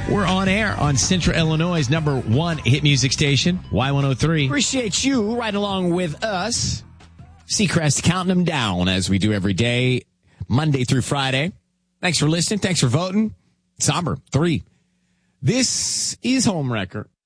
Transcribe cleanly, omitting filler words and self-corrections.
We're on air on Central Illinois' #1 hit music station, Y103. Appreciate you right along with us. Seacrest counting them down as we do every day, Monday through Friday. Thanks for listening. Thanks for voting. Somber 3. This is Homewrecker.